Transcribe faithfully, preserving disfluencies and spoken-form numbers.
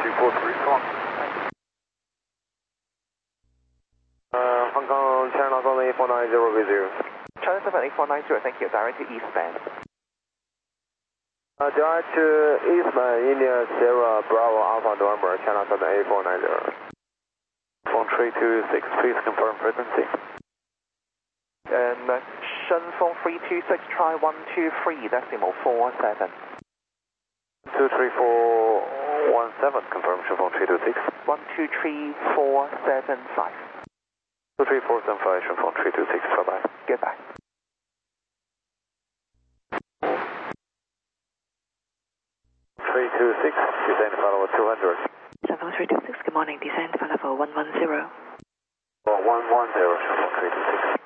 two four three, come on. Uh, Hong Kong, China seven eight four nine zero with you. China seven eight four nine zero, thank you. Direct to eastbound. Uh, direct to eastbound, India Sierra Bravo Alpha November, China seven eight four nine zero. Phone three two six, please confirm frequency. Um, Shenzhong three two six, try one two three, decimal four seven. two three four one seven, confirm Shenzhong three two six. one two three four seven five. two three four seven five, Shenzhong three two six, bye bye. Goodbye. three two six, descend follow two hundred. Shenzhong three two six, good morning, descend follow one one zero. one one zero, Shenzhong three two six.